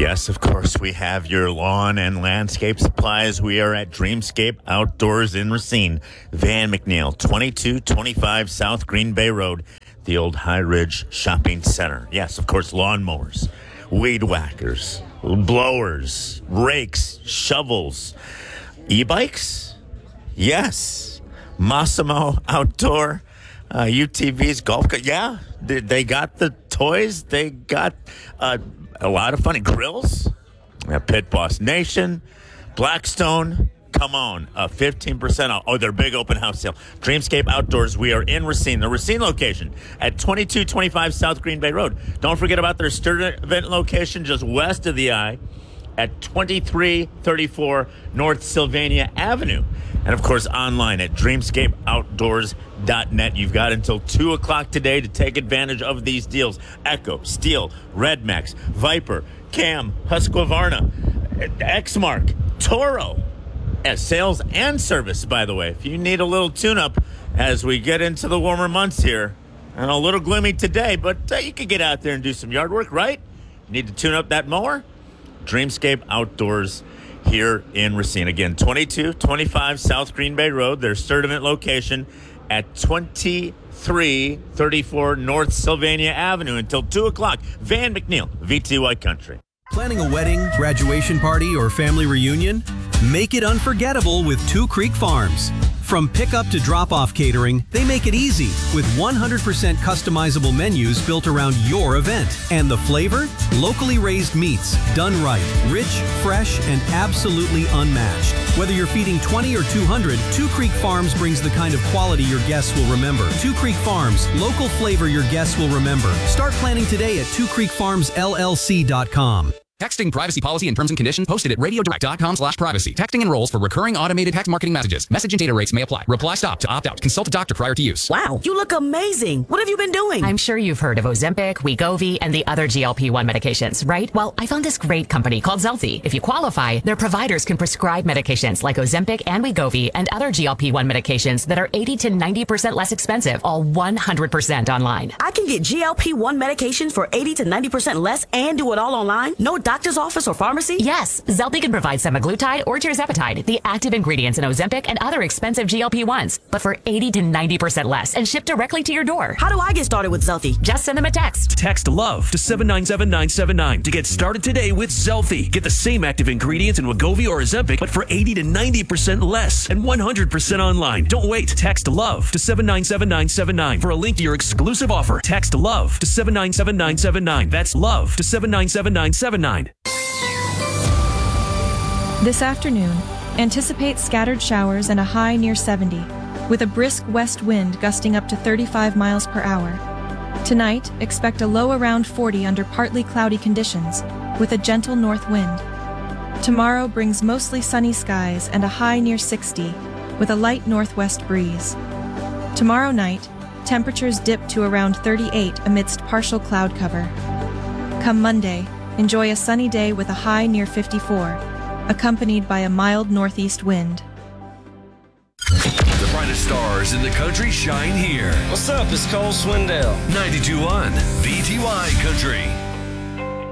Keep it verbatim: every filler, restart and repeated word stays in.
Yes, of course, we have your lawn and landscape supplies. We are at Dreamscape Outdoors in Racine. Van McNeil, twenty-two twenty-five South Green Bay Road, the old High Ridge Shopping Center. Yes, of course, lawnmowers, weed whackers, blowers, rakes, shovels, e-bikes. Yes, Massimo Outdoor, uh, U T Vs, golf. Co- yeah, they, they got the toys. They got uh, a lot of funny grills. Uh, Pit Boss Nation, Blackstone. Come on, uh, fifteen percent off. Oh, their big open house sale. Dreamscape Outdoors. We are in Racine, the Racine location at twenty-two twenty-five South Green Bay Road. Don't forget about their Sturtevant location just west of the I at twenty-three thirty-four North Sylvania Avenue. And, of course, online at dreamscape outdoors dot net. You've got until two o'clock today to take advantage of these deals. Echo, Steel, Red Max, Viper, Cam, Husqvarna, Exmark, Toro. As sales and service, by the way. If you need a little tune-up as we get into the warmer months here, and a little gloomy today, but uh, you can get out there and do some yard work, right? Need to tune up that mower? Dreamscape Outdoors here in Racine. Again, twenty-two twenty-five South Green Bay Road, their Sturtevant location at twenty-three thirty-four North Sylvania Avenue until two o'clock. Van McNeil, V T Y Country. Planning a wedding, graduation party, or family reunion? Make it unforgettable with Two Creek Farms. From pickup to drop-off catering, they make it easy with one hundred percent customizable menus built around your event. And the flavor? Locally raised meats, done right, rich, fresh, and absolutely unmatched. Whether you're feeding twenty or two hundred, Two Creek Farms brings the kind of quality your guests will remember. Two Creek Farms, local flavor your guests will remember. Start planning today at two creek farms l l c dot com. Texting privacy policy and terms and conditions posted at radiodirect.com slash privacy. Texting enrolls for recurring automated text marketing messages. Message and data rates may apply. Reply stop to opt out. Consult a doctor prior to use. Wow, you look amazing. What have you been doing? I'm sure you've heard of Ozempic, Wegovy, and the other G L P one medications, right? Well, I found this great company called Zelfie. If you qualify, their providers can prescribe medications like Ozempic and Wegovy and other G L P one medications that are eighty to ninety percent less expensive, all one hundred percent online. I can get G L P one medications for eighty to ninety percent less and do it all online? No doctor's office or pharmacy? Yes, Zelfie can provide semaglutide or tirzepatide, the active ingredients in Ozempic and other expensive G L P ones, but for eighty to ninety percent less and shipped directly to your door. How do I get started with Zelfie? Just send them a text. Text LOVE to seven nine seven nine seven nine to get started today with Zelfie. Get the same active ingredients in Wegovy or Ozempic, but for eighty to ninety percent less and one hundred percent online. Don't wait. Text LOVE to seven nine seven nine seven nine for a link to your exclusive offer. Text LOVE to seven nine seven nine seven nine. That's LOVE to seven nine seven nine seven nine. This afternoon, anticipate scattered showers and a high near seventy, with a brisk west wind gusting up to thirty-five miles per hour. Tonight, expect a low around forty under partly cloudy conditions, with a gentle north wind. Tomorrow brings mostly sunny skies and a high near sixty, with a light northwest breeze. Tomorrow night, temperatures dip to around thirty-eight amidst partial cloud cover. Come Monday, enjoy a sunny day with a high near fifty-four, accompanied by a mild northeast wind. The brightest stars in the country shine here. What's up? It's Cole Swindell. ninety-two point one V T Y Country.